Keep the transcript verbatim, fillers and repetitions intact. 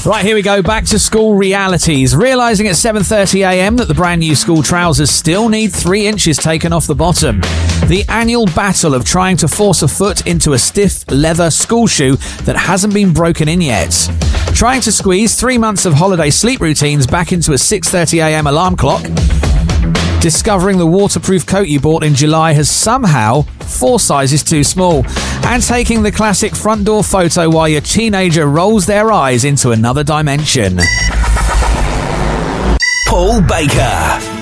Right, here we go. Back to school realities. Realising at seven thirty a m that the brand new school trousers still need three inches taken off the bottom. The annual battle of trying to force a foot into a stiff leather school shoe that hasn't been broken in yet. Trying to squeeze three months of holiday sleep routines back into a six thirty a m alarm clock. Discovering the waterproof coat you bought in July has somehow four sizes too small. And taking the classic front door photo while your teenager rolls their eyes into another dimension. Paul Baker.